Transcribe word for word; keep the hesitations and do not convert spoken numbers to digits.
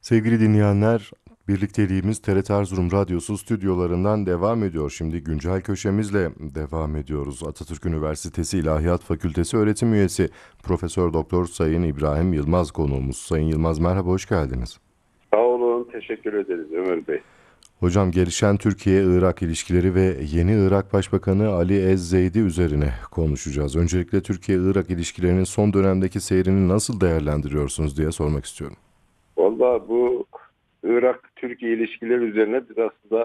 Sevgili dinleyenler, birlikteliğimiz T R T Erzurum Radyosu stüdyolarından devam ediyor. Şimdi güncel köşemizle devam ediyoruz. Atatürk Üniversitesi İlahiyat Fakültesi öğretim üyesi Profesör Doktor Sayın İbrahim Yılmaz konuğumuz. Sayın Yılmaz merhaba, hoş geldiniz. Sağ olun, teşekkür ederiz Ömer Bey. Hocam, gelişen Türkiye-Irak ilişkileri ve yeni Irak Başbakanı Ali Ez-Zeydi üzerine konuşacağız. Öncelikle Türkiye-Irak ilişkilerinin son dönemdeki seyrini nasıl değerlendiriyorsunuz diye sormak istiyorum. Vallahi bu Irak-Türkiye ilişkileri üzerine biraz da